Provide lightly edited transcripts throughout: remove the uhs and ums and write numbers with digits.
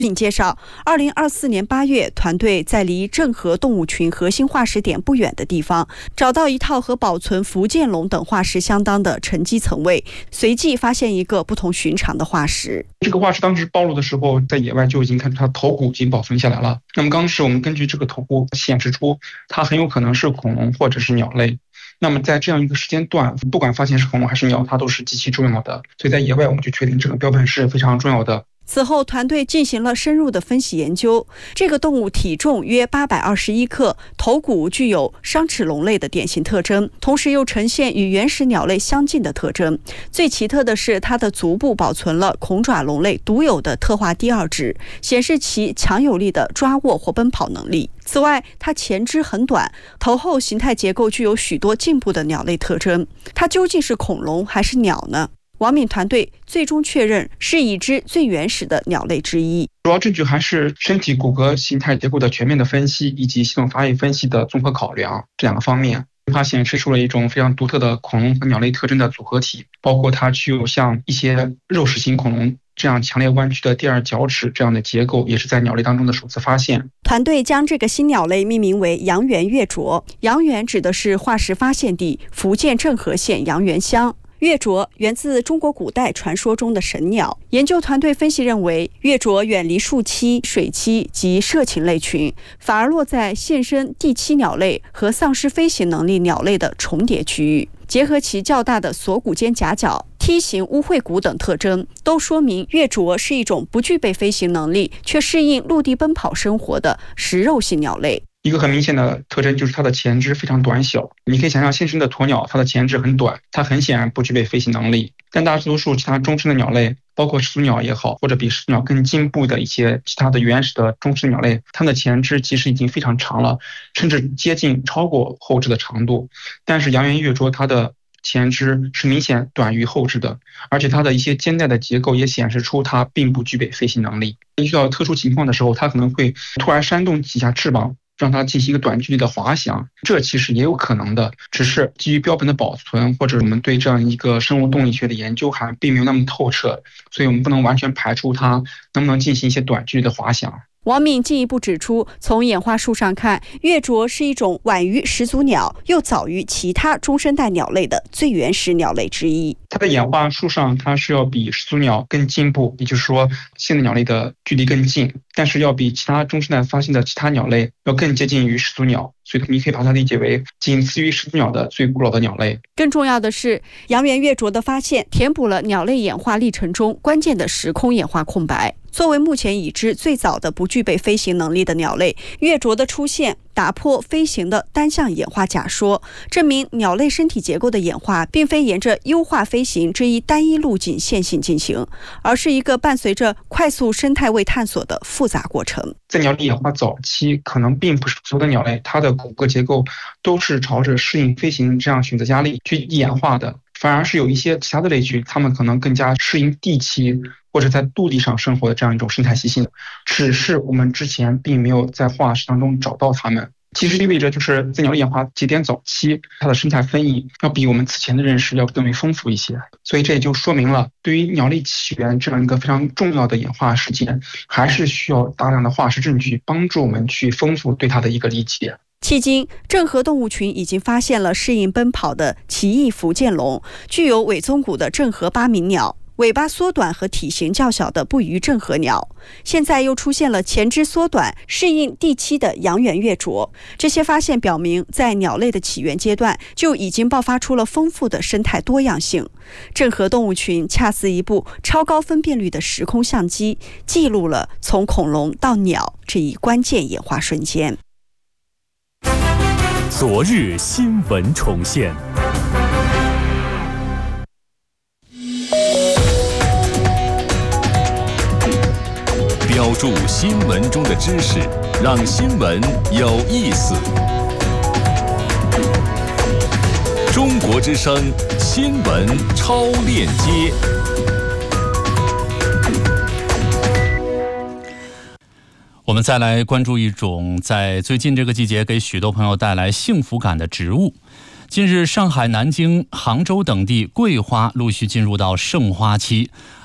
另介绍，2024年8月，团队在离郑和动物群核心化石点不远的地方，找到一套和保存福建龙等化石相当的沉积层位，随即发现一个不同寻常的化石。 这个化石当时暴露的时候，在野外就已经看出它头骨已经保存下来了。那么当时我们根据这个头骨显示出，它很有可能是恐龙或者是鸟类。那么在这样一个时间段，不管发现是恐龙还是鸟，它都是极其重要的。所以在野外我们就确定这个标本是非常重要的。 此后，团队进行了深入的分析研究。这个动物体重约821克，头骨具有商齿龙类的典型特征，同时又呈现与原始鸟类相近的特征。最奇特的是，它的足部保存了恐爪龙类独有的特化第二趾，显示其强有力的抓握或奔跑能力。此外，它前肢很短，头后形态结构具有许多进步的鸟类特征。它究竟是恐龙还是鸟呢？王敏团队最终确认是已知最原始的鸟类之一。 主要证据还是身体骨骼形态结构的全面的分析，以及系统发育分析的综合考量这两个方面。它显示出了一种非常独特的恐龙和鸟类特征的组合体，包括它具有像一些肉食型恐龙这样强烈弯曲的第二脚趾这样的结构，也是在鸟类当中的首次发现。 团队将这个新鸟类命名为阳原月啄，阳原指的是化石发现地福建郑和县阳原乡。月啄源自中国古代传说中的神鸟。研究团队分析认为，月啄远离树栖、水栖及涉禽类群，反而落在现身地栖鸟类和丧失飞行能力鸟类的重叠区域。结合其较大的锁骨间夹角、梯形污秽骨等特征，都说明月啄是一种不具备飞行能力却适应陆地奔跑生活的食肉性鸟类。 一个很明显的特征就是它的前肢非常短小，你可以想象现身的鸵鸟，它的前肢很短，它很显然不具备飞行能力。但大多数其他中生的鸟类，包括始祖鸟也好，或者比始祖鸟更进步的一些其他的原始的中生鸟类，它们的前肢其实已经非常长了，甚至接近超过后肢的长度。但是阳原月啄它的前肢是明显短于后肢的，而且它的一些肩带的结构也显示出它并不具备飞行能力。遇到特殊情况的时候，它可能会突然扇动几下翅膀，让它进行一个短距离的滑翔，这其实也有可能的，只是基于标本的保存，或者我们对这样一个生物动力学的研究还并没有那么透彻，所以我们不能完全排除它能不能进行一些短距离的滑翔。 王敏进一步指出，从演化树上看，月啄是一种晚于始祖鸟又早于其他中生代鸟类的最原始鸟类之一。 它的演化树上，它是要比始祖鸟更进步，也就是说现代鸟类的距离更近，但是要比其他中生代发现的其他鸟类要更接近于始祖鸟，所以你可以把它理解为仅次于始祖鸟的最古老的鸟类。 更重要的是，阳原月啄的发现填补了鸟类演化历程中关键的时空演化空白。作为目前已知最早的不具备飞行能力的鸟类，月啄的出现打破飞行的单向演化假说，证明鸟类身体结构的演化并非沿着优化飞行这一单一路径线性进行，而是一个伴随着快速生态位探索的复杂过程。 在鸟类演化早期，可能并不是所有的鸟类它的骨骼结构都是朝着适应飞行这样选择压力去演化的，反而是有一些其他的类群，它们可能更加适应地栖或者在陆地上生活的这样一种生态习性，只是我们之前并没有在化石当中找到它们。其实意味着就是在鸟类演化节点早期，它的生态分异要比我们此前的认识要更为丰富一些，所以这也就说明了对于鸟类起源这样一个非常重要的演化事件，还是需要大量的化石证据帮助我们去丰富对它的一个理解。 迄今，郑和动物群已经发现了适应奔跑的奇异福建龙，具有尾宗骨的郑和八鸣鸟，尾巴缩短和体型较小的不虞郑和鸟，现在又出现了前肢缩短、适应地栖的阳原月啄。这些发现表明，在鸟类的起源阶段就已经爆发出了丰富的生态多样性。郑和动物群恰似一部超高分辨率的时空相机，记录了从恐龙到鸟这一关键演化瞬间。 昨日新闻重现。标注新闻中的知识，让新闻有意思。中国之声新闻超链接。我们再来关注一种在最近这个季节给许多朋友带来幸福感的植物。近日，上海、南京、杭州等地桂花陆续进入到盛花期，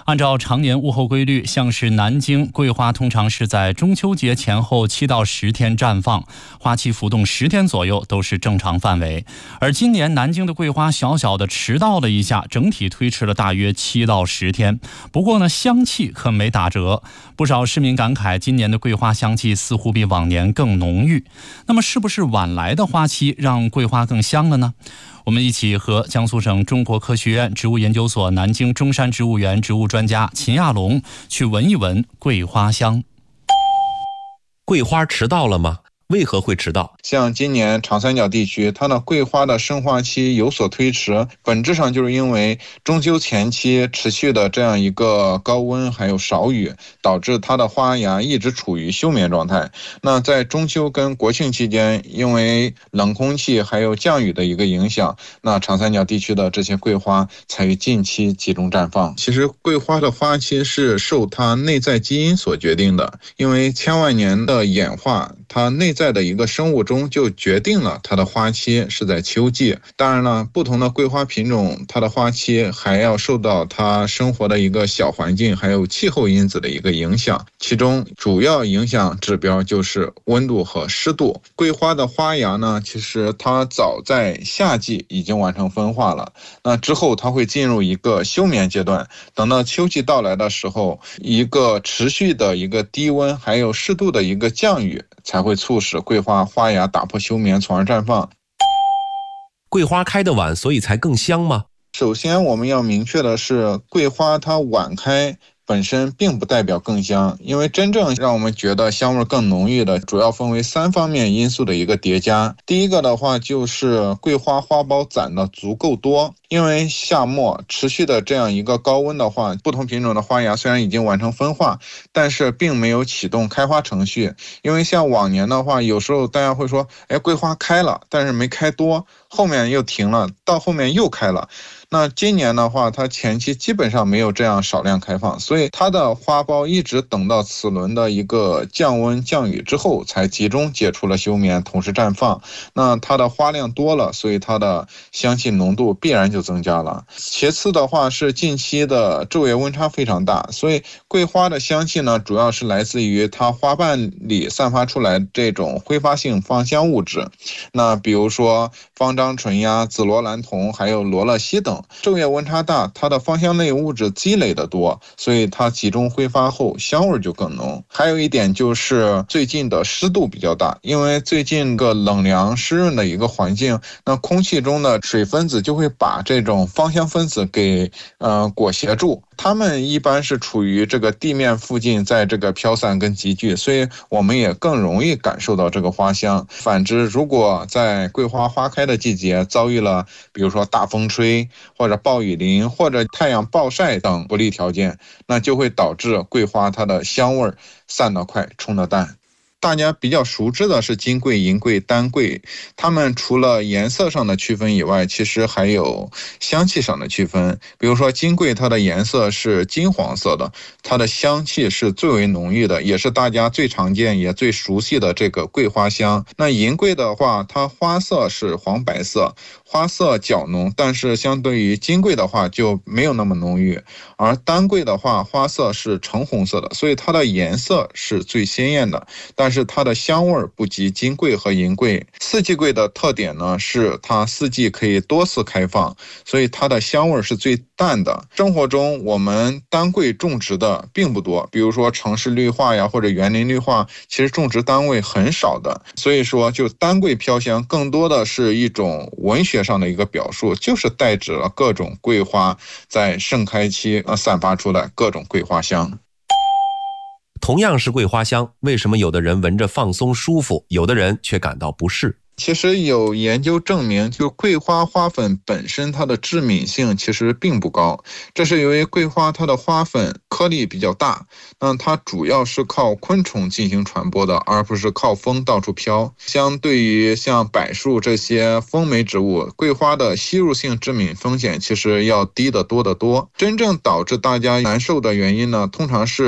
按照常年物候规律，像是南京桂花通常是在中秋节前后7到10天绽放，花期浮动10天左右都是正常范围。而今年南京的桂花小小的迟到了一下，整体推迟了大约7到10天。不过呢，香气可没打折，不少市民感慨今年的桂花香气似乎比往年更浓郁。那么是不是晚来的花期让桂花更香了呢？我们一起和江苏省中国科学院植物研究所南京中山植物园植物专家秦亚龙去闻一闻桂花香。 桂花迟到了吗？为何会迟到？ 像今年长三角地区，它的桂花的生花期有所推迟，本质上就是因为中秋前期持续的这样一个高温还有少雨，导致它的花芽一直处于休眠状态。那在中秋跟国庆期间，因为冷空气还有降雨的一个影响，那长三角地区的这些桂花才于近期集中绽放。其实桂花的花期是受它内在基因所决定的，因为千万年的演化，它内在的一个生物钟就决定了它的花期是在秋季。当然了，不同的桂花品种，它的花期还要受到它生活的一个小环境还有气候因子的一个影响，其中主要影响指标就是温度和湿度。桂花的花芽呢，其实它早在夏季已经完成分化了，那之后它会进入一个休眠阶段，等到秋季到来的时候，一个持续的一个低温还有适度的一个降雨才会促使桂花花芽打破休眠，从而绽放。 桂花开得晚，所以才更香吗？ 首先我们要明确的是，桂花它晚开本身并不代表更香，因为真正让我们觉得香味更浓郁的，主要分为3方面因素的一个叠加。第一个的话就是桂花花苞攒的足够多，因为夏末持续的这样一个高温的话，不同品种的花芽虽然已经完成分化，但是并没有启动开花程序。因为像往年的话，有时候大家会说，桂花开了，但是没开多，后面又停了，到后面又开了。那今年的话，它前期基本上没有这样少量开放，所以它的花苞一直等到此轮的一个降温降雨之后，才集中解除了休眠，同时绽放。那它的花量多了，所以它的香气浓度必然就增加了。其次的话是近期的昼夜温差非常大，所以桂花的香气呢，主要是来自于它花瓣里散发出来这种挥发性芳香物质。那比如说芳樟醇呀、紫罗兰酮还有罗勒烯等，昼夜温差大，它的芳香类物质积累的多，所以它集中挥发后香味就更浓。还有一点就是最近的湿度比较大，因为最近个冷凉湿润的一个环境，那空气中的水分子就会把这种芳香分子给裹挟住，它们一般是处于这个地面附近，在这个飘散跟集聚，所以我们也更容易感受到这个花香。反之，如果在桂花花开的季节遭遇了比如说大风吹或者暴雨淋或者太阳暴晒等不利条件，那就会导致桂花它的香味散得快，冲得淡。大家比较熟知的是金桂、银桂、丹桂，它们除了颜色上的区分以外，其实还有香气上的区分。比如说金桂，它的颜色是金黄色的，它的香气是最为浓郁的，也是大家最常见也最熟悉的这个桂花香。那银桂的话，它花色是黄白色，花色较浓，但是相对于金桂的话就没有那么浓郁。而丹桂的话，花色是橙红色的，所以它的颜色是最鲜艳的，但是它的香味不及金桂和银桂。四季桂的特点呢，是它4季可以多次开放，所以它的香味是最淡的。生活中我们丹桂种植的并不多，比如说城市绿化呀或者园林绿化，其实种植单位很少的，所以说就丹桂飘香更多的是一种文学上的一个表述，就是代指了各种桂花在盛开期散发出来各种桂花香。 同样是桂花香，为什么有的人闻着放松舒服，有的人却感到不适？ 其实有研究证明，就桂花花粉本身它的致敏性其实并不高，这是由于桂花它的花粉颗粒比较大，那它主要是靠昆虫进行传播的，而不是靠风到处飘。相对于像柏树这些风媒植物，桂花的吸入性致敏风险其实要低得多得多。真正导致大家难受的原因呢，通常是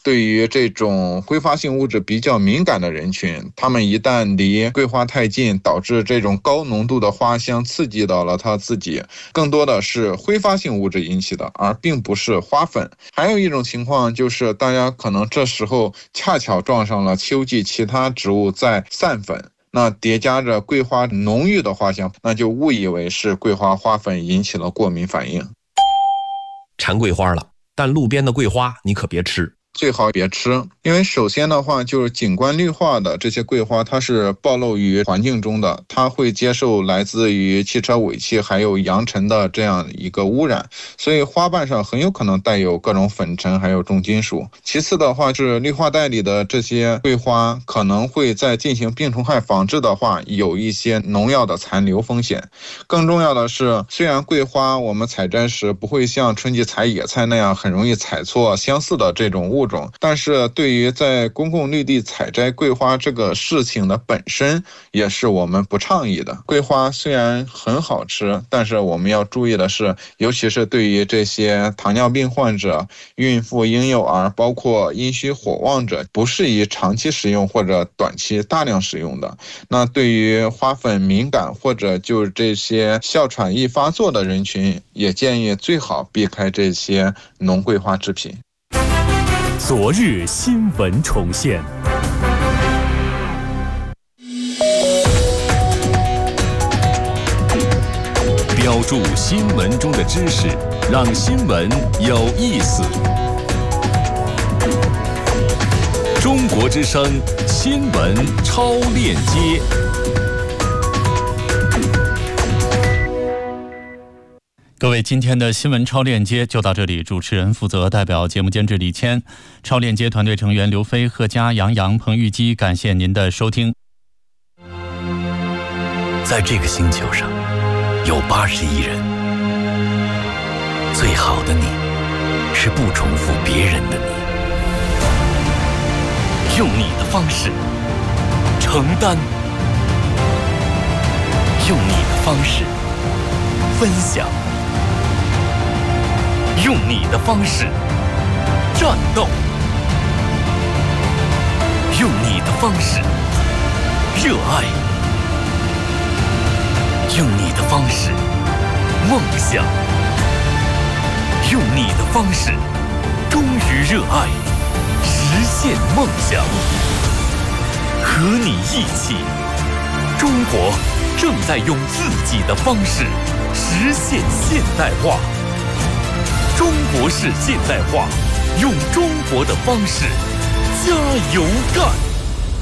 对于这种挥发性物质比较敏感的人群，他们一旦离桂花太近，导致这种高浓度的花香刺激到了他自己，更多的是挥发性物质引起的，而并不是花粉。还有一种情况就是大家可能这时候恰巧撞上了秋季其他植物在散粉，那叠加着桂花浓郁的花香，那就误以为是桂花花粉引起了过敏反应。 馋桂花了，但路边的桂花你可别吃。 最好别吃，因为首先的话就是景观绿化的这些桂花，它是暴露于环境中的，它会接受来自于汽车尾气还有扬尘的这样一个污染，所以花瓣上很有可能带有各种粉尘还有重金属。其次的话是绿化带里的这些桂花可能会在进行病虫害防治的话有一些农药的残留风险。更重要的是，虽然桂花我们采摘时不会像春季采野菜那样很容易采错相似的这种物种，但是对于在公共绿地采摘桂花这个事情的本身也是我们不倡议的。桂花虽然很好吃，但是我们要注意的是，尤其是对于这些糖尿病患者、孕妇、婴幼儿，包括阴虚火旺者，不适宜长期食用或者短期大量食用的。那对于花粉敏感或者就是这些哮喘易发作的人群，也建议最好避开这些浓桂花制品。 昨日新闻重现， 标注新闻中的知识，让新闻有意思。中国之声新闻超链接。 各位，今天的新闻超链接就到这里。主持人负责代表节目监制李谦，超链接团队成员刘飞、贺佳、杨洋、彭玉基，感谢您的收听。 在这个星球上有80亿人，最好的你是不重复别人的你，用你的方式承担，用你的方式分享，用你的方式战斗，用你的方式热爱，用你的方式梦想，用你的方式忠于热爱，实现梦想。和你一起，中国正在用自己的方式实现现代化。中国式现代化，用中国的方式加油干！